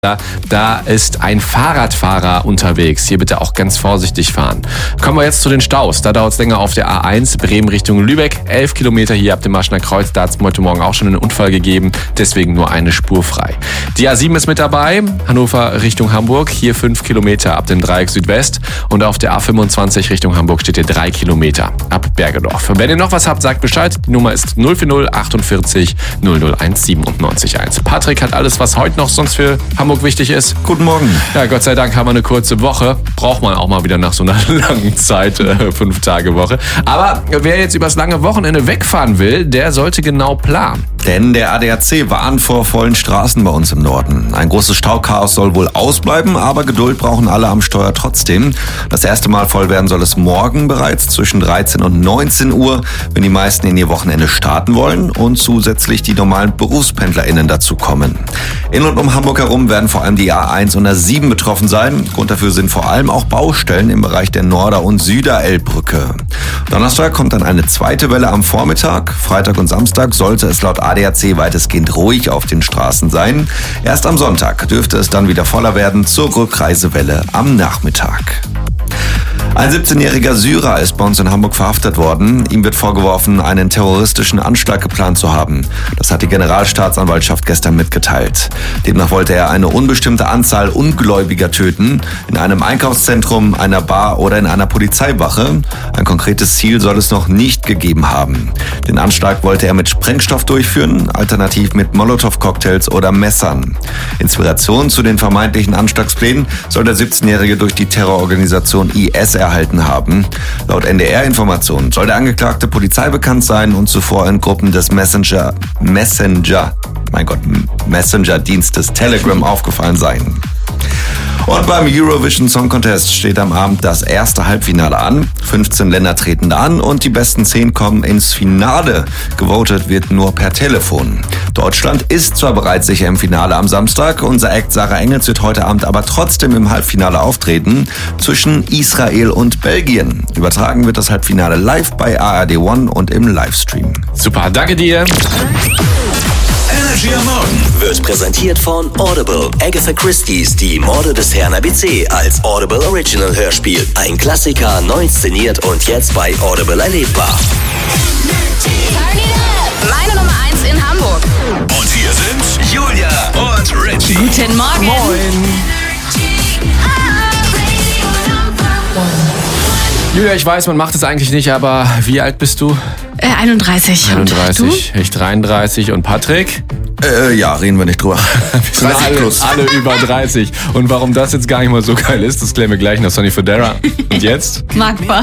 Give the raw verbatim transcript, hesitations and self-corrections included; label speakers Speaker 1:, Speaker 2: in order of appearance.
Speaker 1: Da, da ist ein Fahrradfahrer unterwegs. Hier bitte auch ganz vorsichtig fahren. Kommen wir jetzt zu den Staus. Da dauert es länger auf der A eins, Bremen Richtung Lübeck. Elf Kilometer hier ab dem Marschner Kreuz. Da hat es heute Morgen auch schon einen Unfall gegeben. Deswegen nur eine Spur frei. Die A sieben ist mit dabei. Hannover Richtung Hamburg. Hier fünf Kilometer ab dem Dreieck Südwest. Und auf der A fünfundzwanzig Richtung Hamburg steht hier drei Kilometer ab Bergedorf. Wenn ihr noch was habt, sagt Bescheid. Die Nummer ist null vier null achtundvierzig null null eins siebenundneunzig eins. Patrick hat alles, was heute noch sonst für Hamburg wichtig ist.
Speaker 2: Guten Morgen.
Speaker 1: Ja, Gott sei Dank haben wir eine kurze Woche. Braucht man auch mal wieder nach so einer langen Zeit, äh, fünf Tage Woche. Aber wer jetzt übers lange Wochenende wegfahren will, der sollte genau planen.
Speaker 2: Denn der A D A C warnt vor vollen Straßen bei uns im Norden. Ein großes Stauchaos soll wohl ausbleiben, aber Geduld brauchen alle am Steuer trotzdem. Das erste Mal voll werden soll es morgen bereits zwischen dreizehn und neunzehn Uhr, wenn die meisten in ihr Wochenende starten wollen und zusätzlich die normalen BerufspendlerInnen dazu kommen. In und um Hamburg herum werden vor allem die A eins und A sieben betroffen sein. Grund dafür sind vor allem auch Baustellen im Bereich der Norder- und Süderelbbrücke. Donnerstag kommt dann eine zweite Welle am Vormittag. Freitag und Samstag sollte es laut A D A C weitestgehend ruhig auf den Straßen sein. Erst am Sonntag dürfte es dann wieder voller werden zur Rückreisewelle am Nachmittag. Ein siebzehnjähriger Syrer ist bei uns in Hamburg verhaftet worden. Ihm wird vorgeworfen, einen terroristischen Anschlag geplant zu haben. Das hat die Generalstaatsanwaltschaft gestern mitgeteilt. Demnach wollte er eine unbestimmte Anzahl Ungläubiger töten, in einem Einkaufszentrum, einer Bar oder in einer Polizeiwache. Ein konkretes Ziel soll es noch nicht gegeben haben. Den Anschlag wollte er mit Sprengstoff durchführen, alternativ mit Molotow-Cocktails oder Messern. Inspiration zu den vermeintlichen Anschlagsplänen soll der siebzehnjährige durch die Terrororganisation I S erhalten haben. Laut N D R-Informationen soll der Angeklagte polizeibekannt sein und zuvor in Gruppen des Messenger, Messenger, mein Gott, Messenger-Dienstes Telegram aufgefallen sein. Und beim Eurovision Song Contest steht am Abend das erste Halbfinale an. fünfzehn Länder treten an und die besten zehn kommen ins Finale. Gewotet wird nur per Telefon. Deutschland ist zwar bereits sicher im Finale am Samstag, unser Act Sarah Engels wird heute Abend aber trotzdem im Halbfinale auftreten zwischen Israel und Belgien. Übertragen wird das Halbfinale live bei A R D One und im Livestream.
Speaker 1: Super, danke dir.
Speaker 3: Energy am Morgen wird präsentiert von Audible. Agatha Christie's Die Morde des Herrn A B C als Audible Original Hörspiel. Ein Klassiker, neu inszeniert und jetzt bei Audible erlebbar.
Speaker 4: Meine Nummer eins in Hamburg.
Speaker 3: Und hier sind Julia und Richie.
Speaker 4: Guten Morgen.
Speaker 1: Moin. Julia, ich weiß, man macht es eigentlich nicht, aber wie alt bist du?
Speaker 4: Äh, einunddreißig.
Speaker 1: einunddreißig. Ich dreiunddreißig. Und Patrick?
Speaker 2: Äh, ja, reden wir nicht drüber.
Speaker 1: Wir sind alle, alle über dreißig. Und warum das jetzt gar nicht mal so geil ist, das klären wir gleich nach Sonny Fodera. Und jetzt?
Speaker 4: Magpa.